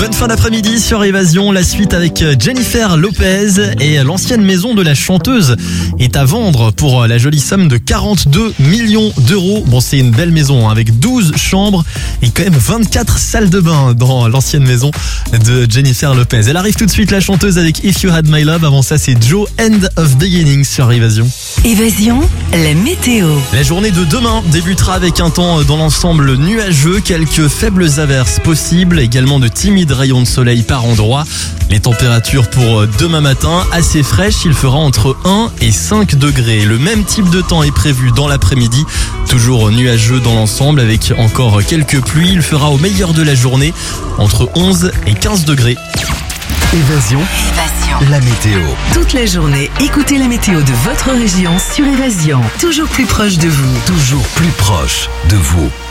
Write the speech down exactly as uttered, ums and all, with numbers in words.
Bonne fin d'après-midi sur Évasion, la suite avec Jennifer Lopez et l'ancienne maison de la chanteuse est à vendre pour la jolie somme de quarante-deux millions d'euros. Bon, c'est une belle maison avec douze chambres et quand même vingt-quatre salles de bain dans l'ancienne maison de Jennifer Lopez. Elle arrive tout de suite, la chanteuse, avec If You Had My Love. Avant ça, c'est Joe, End of Beginning sur Évasion. Évasion, la météo. La journée de demain débutera avec un temps dans l'ensemble nuageux, quelques faibles averses possibles, également de timides rayons de soleil par endroits. Les températures pour demain matin, assez fraîches, il fera entre un et cinq degrés. Le même type de temps est prévu dans l'après-midi, toujours nuageux dans l'ensemble avec encore quelques pluies. Il fera au meilleur de la journée entre onze et quinze degrés. Évasion. Évasion. La météo. Toute la journée, écoutez la météo de votre région sur Évasion. Toujours plus proche de vous. Toujours plus proche de vous.